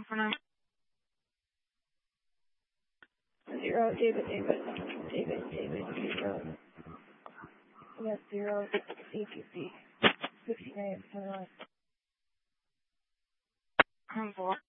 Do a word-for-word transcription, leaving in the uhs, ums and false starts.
for now. Zero, David, David, David, David, zero. Yes, zero, A Q C. fifty names, ten. I'm bored.